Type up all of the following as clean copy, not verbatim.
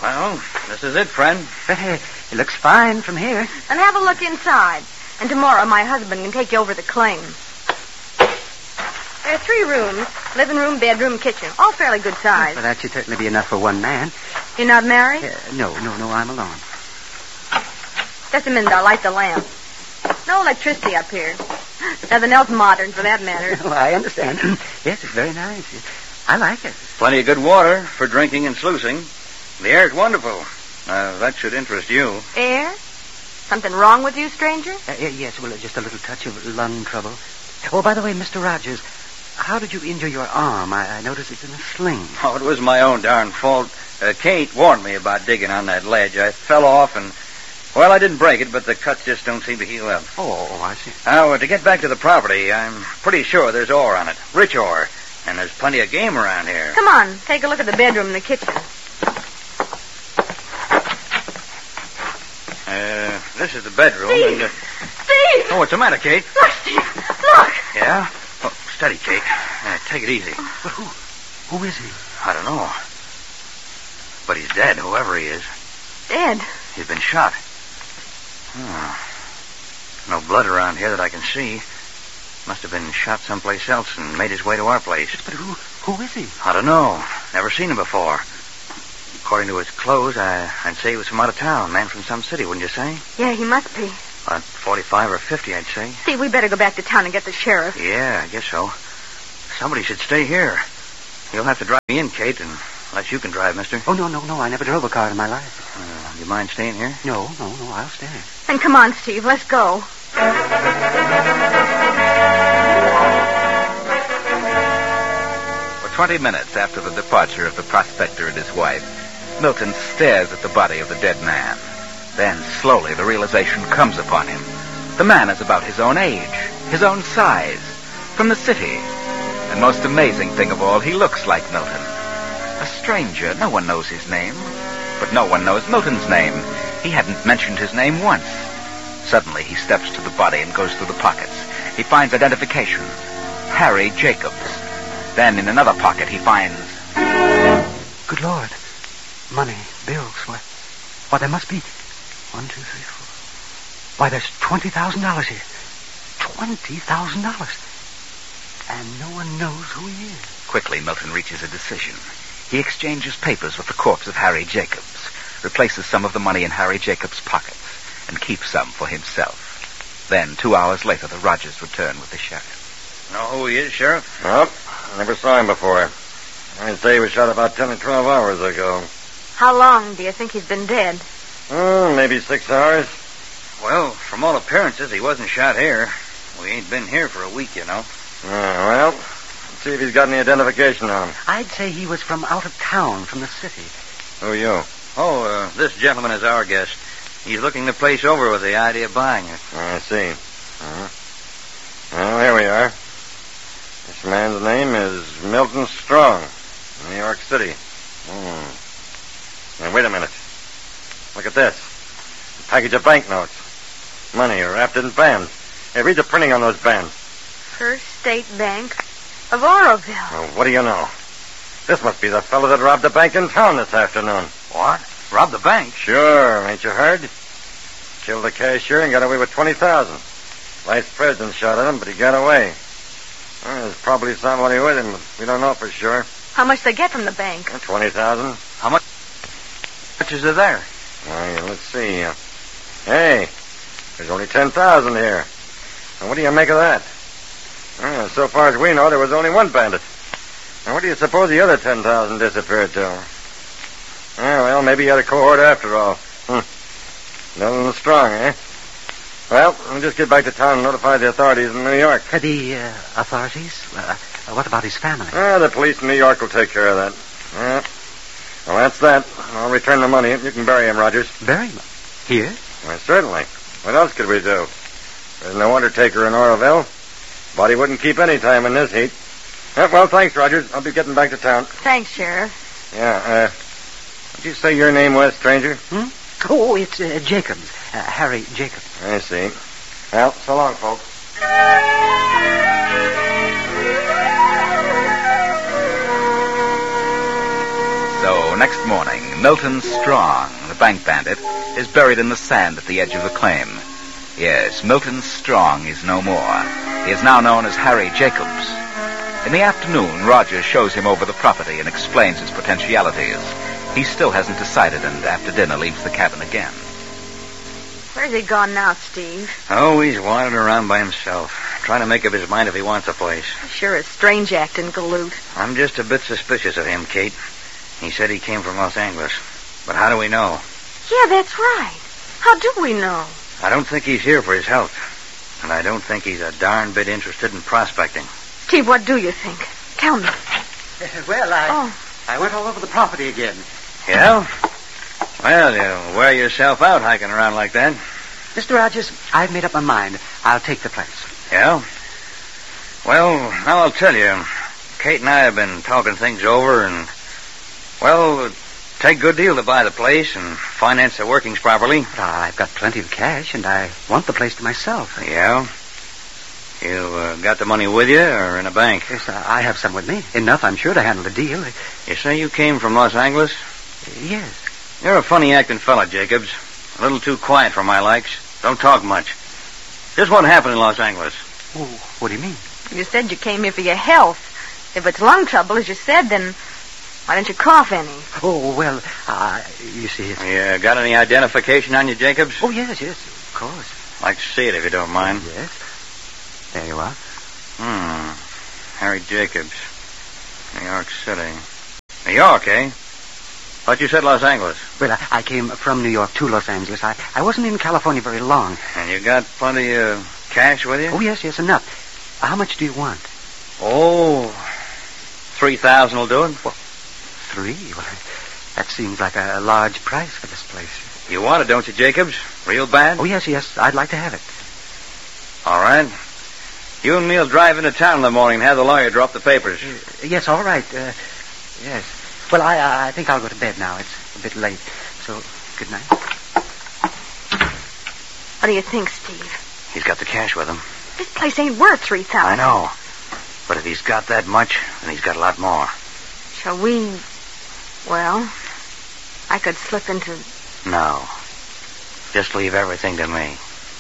Well, this is it, friend. It looks fine from here. And have a look inside. And tomorrow my husband can take you over the claim. There are 3 rooms. Living room, bedroom, kitchen. All fairly good size. Well, that should certainly be enough for one man. You're not married? No, I'm alone. Just a minute, I'll light the lamp. No electricity up here. Nothing else modern, for that matter. Oh, I understand. Yes, it's very nice. I like it. Plenty of good water for drinking and sluicing. The air's wonderful. That should interest you. Air? Something wrong with you, stranger? Yes, well, just a little touch of lung trouble. Oh, by the way, Mr. Rogers, how did you injure your arm? I noticed it's in a sling. Oh, it was my own darn fault. Kate warned me about digging on that ledge. I fell off and, well, I didn't break it, but the cuts just don't seem to heal up. Oh, I see. Now, to get back to the property, I'm pretty sure there's ore on it. Rich ore. And there's plenty of game around here. Come on, take a look at the bedroom and the kitchen. This is the bedroom. Steve! And, Steve! Oh, what's the matter, Kate? Look, Steve! Look! Yeah? Oh, steady, Kate. Take it easy. But who is he? I don't know. But he's dead, whoever he is. Dead? He's been shot. No blood around here that I can see. Must have been shot someplace else and made his way to our place. But who is he? I don't know. Never seen him before. According to his clothes, I'd say he was from out of town. Man from some city, wouldn't you say? Yeah, he must be. About 45 or 50, I'd say. Steve, we better go back to town and get the sheriff. Yeah, I guess so. Somebody should stay here. You'll have to drive me in, Kate, unless you can drive, mister. Oh, no. I never drove a car in my life. You mind staying here? No, I'll stay. Then come on, Steve, let's go. For 20 minutes after the departure of the prospector and his wife, Milton stares at the body of the dead man. Then, slowly, the realization comes upon him. The man is about his own age, his own size, from the city. And most amazing thing of all, he looks like Milton. A stranger, no one knows his name. But no one knows Milton's name. He hadn't mentioned his name once. Suddenly, he steps to the body and goes through the pockets. He finds identification. Harry Jacobs. Then, in another pocket, he finds... Good Lord. Money, bills. Why, there must be... 1, 2, 3, 4... Why, there's $20,000 here. $20,000. And no one knows who he is. Quickly, Milton reaches a decision. He exchanges papers with the corpse of Harry Jacobs, replaces some of the money in Harry Jacobs' pockets, and keeps some for himself. Then, 2 hours later, the Rogers return with the sheriff. Know who he is, Sheriff? Nope. Never saw him before. I'd say he was shot about 10 or 12 hours ago. How long do you think he's been dead? Maybe 6 hours. Well, from all appearances, he wasn't shot here. We ain't been here for a week, you know. Well, let's see if he's got any identification on him. I'd say he was from out of town, from the city. Who are you? Oh, this gentleman is our guest. He's looking the place over with the idea of buying it. I see. Well, here we are. This man's name is Milton Strong, New York City. Now, wait a minute. Look at this. A package of banknotes. Money wrapped in bands. Hey, read the printing on those bands. First State Bank of Oroville. Well, what do you know? This must be the fellow that robbed the bank in town this afternoon. What? Robbed the bank? Sure, ain't you heard? Killed the cashier and got away with $20,000. Vice president shot at him, but he got away. Well, there's probably somebody with him, but we don't know for sure. How much they get from the bank? $20,000. How much is there? Let's see. Hey, there's only $10,000 here. Now, what do you make of that? So far as we know, there was only one bandit. Now, where do you suppose the other 10,000 disappeared to? Well, maybe he had a cohort after all. Nothing strong, eh? Well, we'll just get back to town and notify the authorities in New York. The authorities? What about his family? The police in New York will take care of that. Well, that's that. I'll return the money. You can bury him, Rogers. Bury him? Here? Well, certainly. What else could we do? There's no undertaker in Oroville. Body wouldn't keep any time in this heat. Well, thanks, Rogers. I'll be getting back to town. Thanks, Sheriff. Yeah, did you say your name was, stranger? Oh, it's Jacobs. Harry Jacobs. I see. Well, so long, folks. So next morning, Milton Strong, the bank bandit, is buried in the sand at the edge of the claim. Yes, Milton Strong is no more. He is now known as Harry Jacobs. In the afternoon, Rogers shows him over the property and explains its potentialities. He still hasn't decided, and after dinner leaves the cabin again. Where's he gone now, Steve? Oh, he's wandering around by himself, trying to make up his mind if he wants a place. Sure is strange acting, Galoot. I'm just a bit suspicious of him, Kate. He said he came from Los Angeles. But how do we know? Yeah, that's right. How do we know? I don't think he's here for his health. And I don't think he's a darn bit interested in prospecting. Steve, what do you think? Tell me. Well, I went all over the property again. Yeah? Well, you wear yourself out hiking around like that. Mr. Rogers, I've made up my mind. I'll take the place. Yeah? Well, now I'll tell you. Kate and I have been talking things over, and, well, take a good deal to buy the place and finance the workings properly. But I've got plenty of cash, and I want the place to myself. Yeah? You got the money with you or in a bank? Yes, I have some with me. Enough, I'm sure, to handle the deal. You say you came from Los Angeles? Yes. You're a funny-acting fella, Jacobs. A little too quiet for my likes. Don't talk much. Just what happened in Los Angeles? Oh, what do you mean? You said you came here for your health. If it's lung trouble, as you said, then why don't you cough any? Oh, well, you see, it's... You got any identification on you, Jacobs? Oh, yes, of course. Like to see it if you don't mind. Yes. There you are. Harry Jacobs. New York City. New York, eh? Thought you said Los Angeles. Well, I came from New York to Los Angeles. I wasn't in California very long. And you got plenty of cash with you? Oh, yes, enough. How much do you want? Oh, 3,000 will do it. Well, 3? Well, that seems like a large price for this place. You want it, don't you, Jacobs? Real bad? Oh, yes, I'd like to have it. All right. You and me'll drive into town in the morning and have the lawyer drop the papers. Yes, all right. Yes. Well, I think I'll go to bed now. It's a bit late. So, good night. What do you think, Steve? He's got the cash with him. This place ain't worth 3,000. I know. But if he's got that much, then he's got a lot more. Shall we... Well, I could slip into... No. Just leave everything to me.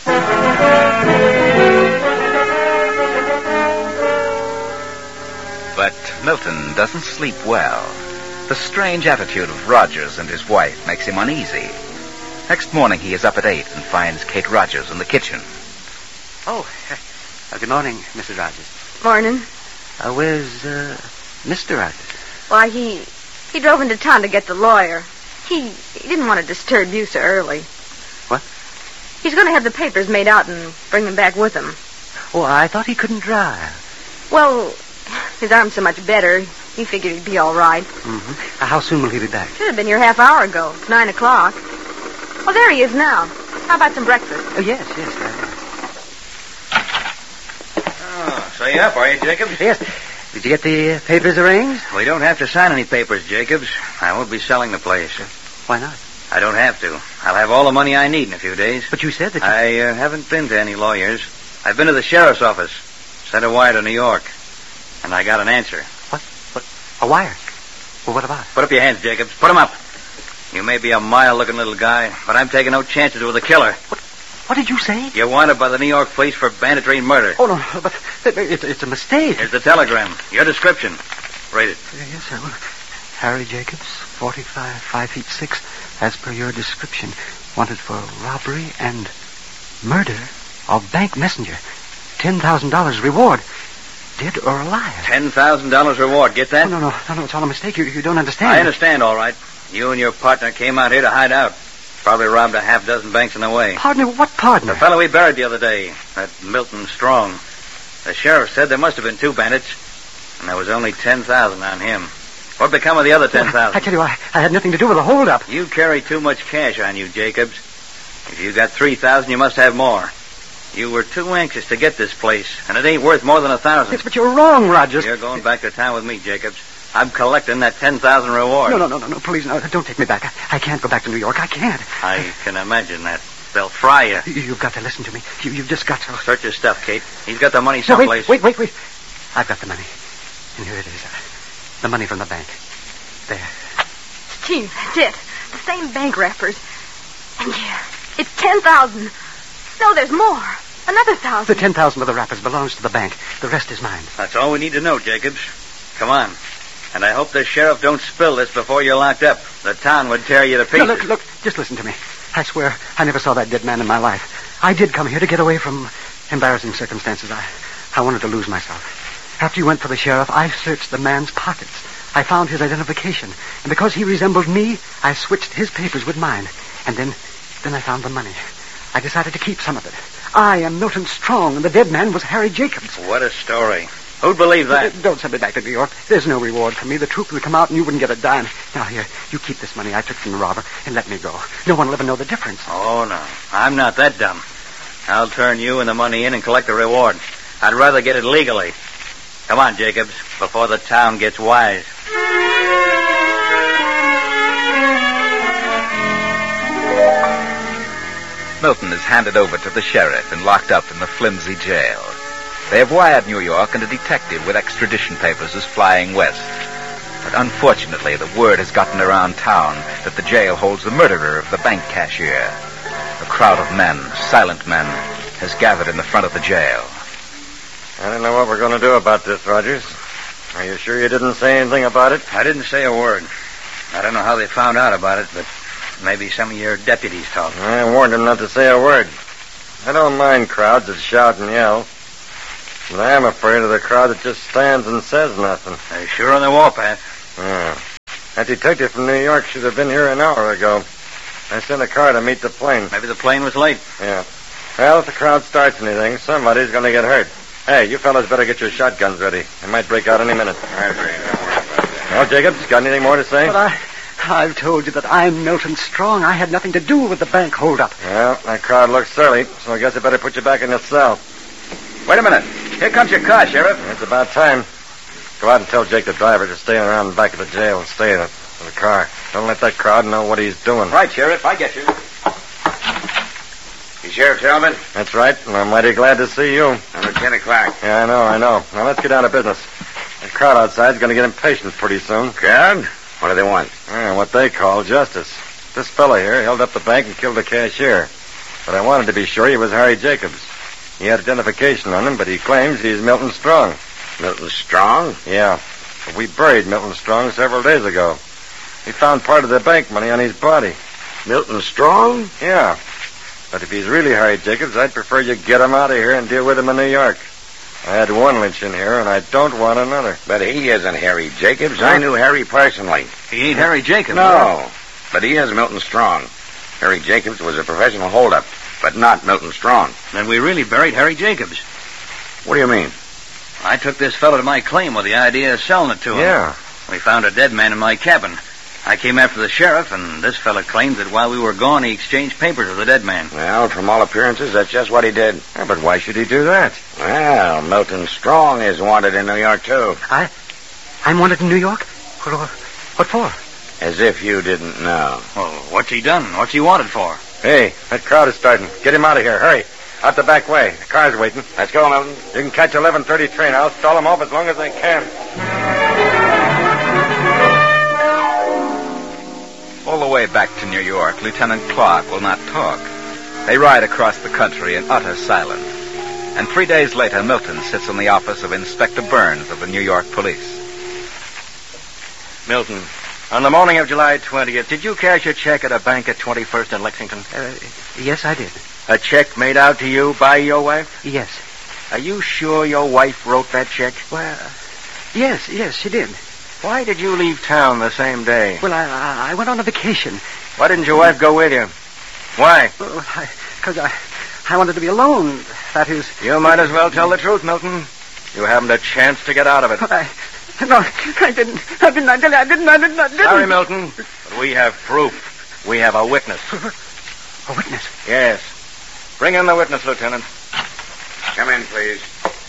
But Milton doesn't sleep well. The strange attitude of Rogers and his wife makes him uneasy. Next morning he is up at 8 and finds Kate Rogers in the kitchen. Oh, good morning, Mrs. Rogers. Morning. Where's, Mr. Rogers? Why, he drove into town to get the lawyer. He didn't want to disturb you so early. What? He's going to have the papers made out and bring them back with him. Oh, I thought he couldn't drive. Well, his arm's so much better, he figured he'd be all right. Mm-hmm. How soon will he be back? Should have been here half hour ago. It's 9 o'clock. Well, there he is now. How about some breakfast? Oh, yes. Oh, so you up, are you, Jacobs? Yes. Did you get the papers arranged? We don't have to sign any papers, Jacobs. I won't be selling the place. Why not? I don't have to. I'll have all the money I need in a few days. But you said that you... I haven't been to any lawyers. I've been to the sheriff's office. Sent a wire to New York. And I got an answer. What? A wire? Well, what about it? Put up your hands, Jacobs. Put them up. You may be a mild-looking little guy, but I'm taking no chances with a killer. What did you say? You're wanted by the New York police for banditry and murder. Oh, no, but it's a mistake. Here's the telegram. Your description. Read it. Yes, I will. Harry Jacobs, 45, 5 feet 6, as per your description. Wanted for robbery and murder of bank messenger. $10,000 reward. Dead or alive. $10,000 reward. Get that? No, it's all a mistake. You don't understand. I understand, all right. You and your partner came out here to hide out. Probably robbed a half dozen banks on the way. Partner? What partner? The fellow we buried the other day. That Milton Strong. The sheriff said there must have been 2 bandits, and there was only 10,000 on him. What become of the other 10,000? I tell you, I had nothing to do with the holdup. You carry too much cash on you, Jacobs. If you got 3,000, you must have more. You were too anxious to get this place, and it ain't worth more than 1,000. Yes, but you're wrong, Rogers. You're going back to town with me, Jacobs. I'm collecting that 10,000 reward. No, please, no, don't take me back. I can't go back to New York. I can't. I can imagine that. They'll fry you. You've got to listen to me. You've just got to... Search his stuff, Kate. He's got the money No, someplace. wait. I've got the money. And here it is. The money from the bank. There. Chief, that's it. The same bank wrappers. And yeah, it's 10,000. No, there's more. Another 1,000. The 10,000 of the wrappers belongs to the bank. The rest is mine. That's all we need to know, Jacobs. Come on. And I hope the sheriff don't spill this before you're locked up. The town would tear you to pieces. No, look, just listen to me. I swear I never saw that dead man in my life. I did come here to get away from embarrassing circumstances. I wanted to lose myself. After you went for the sheriff, I searched the man's pockets. I found his identification. And because he resembled me, I switched his papers with mine. And then I found the money. I decided to keep some of it. I am Milton Strong, and the dead man was Harry Jacobs. What a story. Who'd believe that? Don't send me back to New York. There's no reward for me. The truth would come out and you wouldn't get a dime. Now, here, you keep this money I took from the robber and let me go. No one will ever know the difference. Oh, no. I'm not that dumb. I'll turn you and the money in and collect the reward. I'd rather get it legally. Come on, Jacobs, before the town gets wise. Milton is handed over to the sheriff and locked up in the flimsy jail. They have wired New York, and a detective with extradition papers is flying west. But unfortunately, the word has gotten around town that the jail holds the murderer of the bank cashier. A crowd of men, silent men, has gathered in the front of the jail. I don't know what we're going to do about this, Rogers. Are you sure you didn't say anything about it? I didn't say a word. I don't know how they found out about it, but maybe some of your deputies talked. I warned them not to say a word. I don't mind crowds that shout and yell. But I am afraid of the crowd that just stands and says nothing. They're sure on the warpath. Yeah. That detective from New York should have been here an hour ago. I sent a car to meet the plane. Maybe the plane was late. Yeah. Well, if the crowd starts anything, somebody's going to get hurt. Hey, you fellas better get your shotguns ready. They might break out any minute. Well, Jacobs, got anything more to say? But I've told you that I'm Milton Strong. I had nothing to do with the bank holdup. Well, that crowd looks surly, so I guess I better put you back in your cell. Wait a minute. Here comes your car, Sheriff. It's about time. Go out and tell Jake the driver to stay around the back of the jail and stay in the car. Don't let that crowd know what he's doing. Right, Sheriff. I get you. You Sheriff Talbot? That's right, and I'm mighty glad to see you. I'm at 10 o'clock. Yeah, I know. Now, let's get down to business. The crowd outside's going to get impatient pretty soon. Crowd? What do they want? What they call justice. This fella here held up the bank and killed the cashier. But I wanted to be sure he was Harry Jacobs. He had identification on him, but he claims he's Milton Strong. Milton Strong? Yeah. But we buried Milton Strong several days ago. We found part of the bank money on his body. Milton Strong? Yeah. But if he's really Harry Jacobs, I'd prefer you get him out of here and deal with him in New York. I had one lynch in here, and I don't want another. But he isn't Harry Jacobs. I knew Harry personally. He ain't Harry Jacobs. No. But he is Milton Strong. Harry Jacobs was a professional holdup, but not Milton Strong. Then we really buried Harry Jacobs. What do you mean? I took this fellow to my claim with the idea of selling it to him. Yeah. We found a dead man in my cabin. I came after the sheriff, and this fellow claims that while we were gone, he exchanged papers with the dead man. Well, from all appearances, that's just what he did. Yeah, but why should he do that? Well, Milton Strong is wanted in New York, too. I'm wanted in New York? What for? As if you didn't know. Well, what's he done? What's he wanted for? Hey, that crowd is starting. Get him out of here. Hurry. Out the back way. The car's waiting. Let's go, Milton. You can catch 11:30 train. I'll stall them off as long as I can. All the way back to New York, Lieutenant Clark will not talk. They ride across the country in utter silence. And 3 days later, Milton sits in the office of Inspector Burns of the New York Police. Milton, on the morning of July 20th, did you cash a check at a bank at 21st and Lexington? Yes, I did. A check made out to you by your wife? Yes. Are you sure your wife wrote that check? Well, yes, she did. Why did you leave town the same day? Well, I went on a vacation. Why didn't your wife go with you? Why? Because I wanted to be alone. That is... You might as well tell the truth, Milton. You haven't a chance to get out of it. But I didn't. I didn't. Sorry, Milton, but we have proof. We have a witness. A witness? Yes. Bring in the witness, Lieutenant. Come in, please.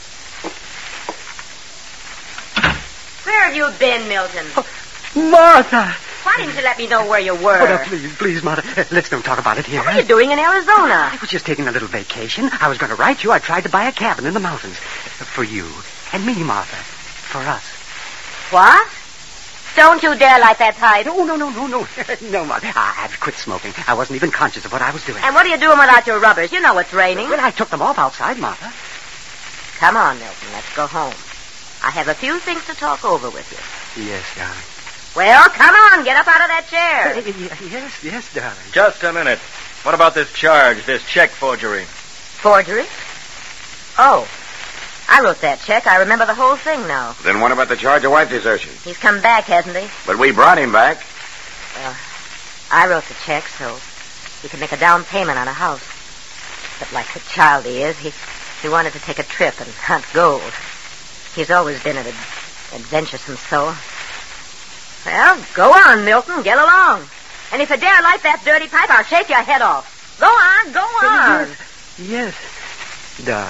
Where have you been, Milton? Martha! Why didn't you let me know where you were? Oh, no, please, Martha. Let's don't talk about it here. What are you doing in Arizona? I was just taking a little vacation. I was going to write you. I tried to buy a cabin in the mountains. For you and me, Martha. For us. What? don't you dare light that pipe. No. No, Martha. I've quit smoking. I wasn't even conscious of what I was doing. And what are you doing without your rubbers? You know it's raining. Well, I took them off outside, Martha. Come on, Milton. Let's go home. I have a few things to talk over with you. Yes, darling. Well, come on. Get up out of that chair. Yes, darling. Just a minute. What about this charge, this check forgery? Forgery? Oh, I wrote that check. I remember the whole thing now. Then what about the charge of wife desertion? He's come back, hasn't he? But we brought him back. Well, I wrote the check so he could make a down payment on a house. But like the child he is, he wanted to take a trip and hunt gold. He's always been an adventuresome soul. Well, go on, Milton. Get along. And if you dare light that dirty pipe, I'll shake your head off. Go on. Yes, darling.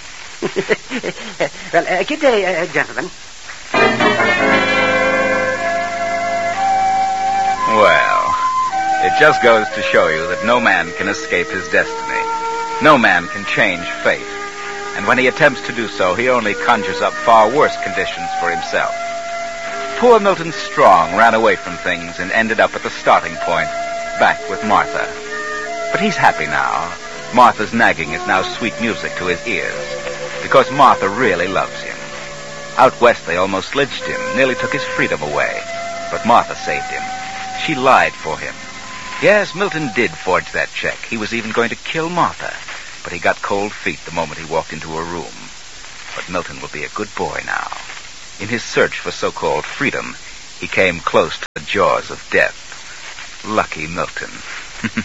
Well, good day, gentlemen. Well, it just goes to show you that no man can escape his destiny. No man can change fate. And when he attempts to do so, he only conjures up far worse conditions for himself. Poor Milton Strong ran away from things and ended up at the starting point, back with Martha. But he's happy now. Martha's nagging is now sweet music to his ears, because Martha really loves him. Out west they almost lynched him, nearly took his freedom away. But Martha saved him. She lied for him. Yes, Milton did forge that check. He was even going to kill Martha. But he got cold feet the moment he walked into her room. But Milton will be a good boy now. In his search for so-called freedom, he came close to the jaws of death. Lucky Milton.